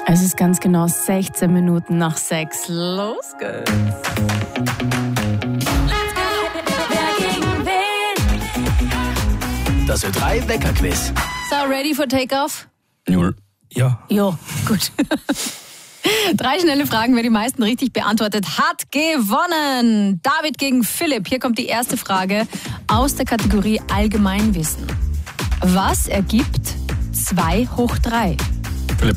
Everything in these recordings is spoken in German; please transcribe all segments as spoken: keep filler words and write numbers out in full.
Es ist ganz genau sechzehn Minuten nach sechs. Los geht's. Das Ö drei Wecker-Quiz. So, ready for takeoff? Null. Ja. Jo, gut. Drei schnelle Fragen, wer die meisten richtig beantwortet hat, gewonnen. David gegen Philipp. Hier kommt die erste Frage aus der Kategorie Allgemeinwissen. Was ergibt zwei hoch drei? Philipp.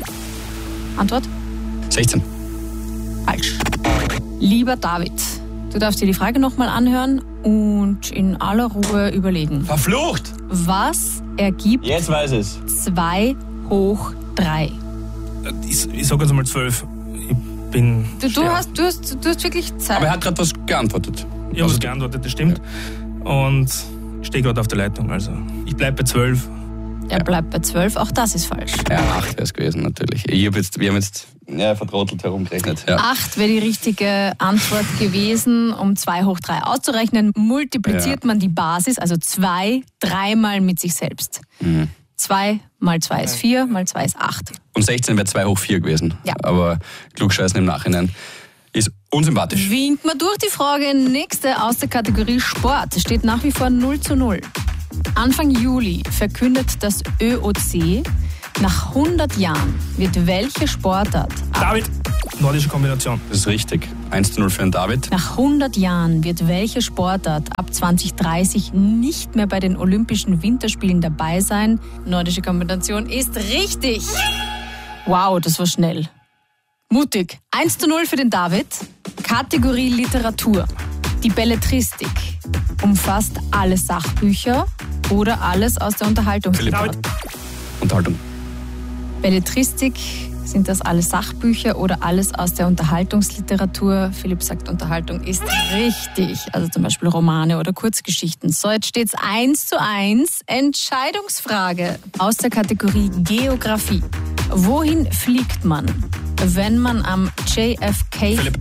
Antwort? sechzehn. Falsch. Lieber David, du darfst dir die Frage nochmal anhören und in aller Ruhe überlegen. Verflucht! Was ergibt Jetzt weiß es. zwei hoch drei? Ich, ich sag jetzt mal zwölf. Ich bin. Du, du, hast, du, hast, du hast wirklich Zeit. Aber er hat gerade was geantwortet. Ich habe es geantwortet, das stimmt. Und ich stehe gerade auf der Leitung. Also ich bleibe bei zwölf. Er bleibt bei zwölf, auch das ist falsch. Ja, acht wäre es gewesen, natürlich. Ich hab jetzt, wir haben jetzt ja, vertrottelt herumgerechnet. Ja. acht wäre die richtige Antwort gewesen, um zwei hoch drei auszurechnen. Multipliziert Ja. man die Basis, also zwei, dreimal mit sich selbst. Mhm. zwei mal zwei ist vier, mal zwei ist acht. Und sechzehn wäre zwei hoch vier gewesen. Ja. Aber klugscheißen im Nachhinein ist unsympathisch. Winkt man durch die Frage. Nächste aus der Kategorie Sport. Es steht nach wie vor null zu null. Anfang Juli verkündet das Ö O C, nach hundert Jahren wird welche Sportart ab, David, nordische Kombination. Das ist richtig. eins zu null für den David. nach hundert Jahren wird welche Sportart ab zwanzig dreißig nicht mehr bei den Olympischen Winterspielen dabei sein? Nordische Kombination ist richtig. Wow, das war schnell. Mutig. eins zu null für den David. Kategorie Literatur. Die Belletristik umfasst alle Sachbücher oder alles aus der Unterhaltungsliteratur. Unterhaltung. Belletristik, sind das alle Sachbücher oder alles aus der Unterhaltungsliteratur? Philipp sagt, Unterhaltung ist richtig. Also zum Beispiel Romane oder Kurzgeschichten. So, jetzt steht es eins zu eins. Entscheidungsfrage aus der Kategorie Geografie. Wohin fliegt man, wenn man am J F K... Philipp.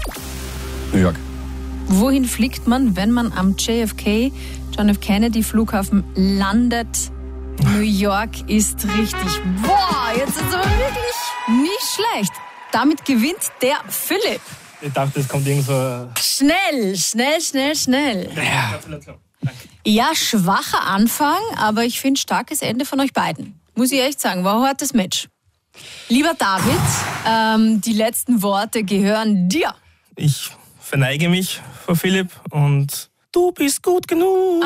New York. Wohin fliegt man, wenn man am J F K, John F. Kennedy Flughafen landet? New York ist richtig. Boah, jetzt ist es aber wirklich nicht schlecht. Damit gewinnt der Philipp. Ich dachte, es kommt irgend so. Schnell, schnell, schnell, schnell. Ja, schwacher Anfang, aber ich finde starkes Ende von euch beiden. Muss ich echt sagen, war ein hartes Match. Lieber David, ähm, die letzten Worte gehören dir. Ich verneige mich vor Philipp und du bist gut genug.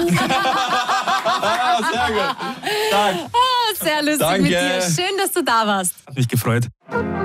Ah, sehr gut. Danke. Ah, sehr lustig Danke. mit dir. Schön, dass du da warst. Hat mich gefreut.